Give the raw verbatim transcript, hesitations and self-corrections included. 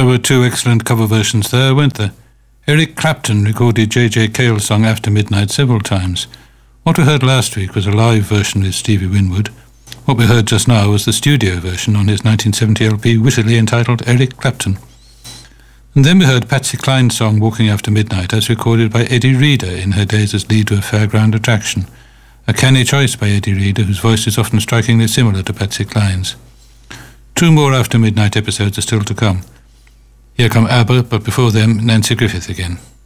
were two excellent cover versions there, weren't there? Eric Clapton recorded J J Cale's song After Midnight several times. What we heard last week was a live version with Stevie Winwood. What we heard just now was the studio version on his nineteen seventy L P, wittily entitled Eric Clapton. And then we heard Patsy Cline's song Walking After Midnight, as recorded by Eddie Reader in her days as lead of Fairground Attraction. A canny choice by Eddie Reader, whose voice is often strikingly similar to Patsy Cline's. Two more After Midnight episodes are still to come. Here come ABBA, but before them, Nancy Griffith again.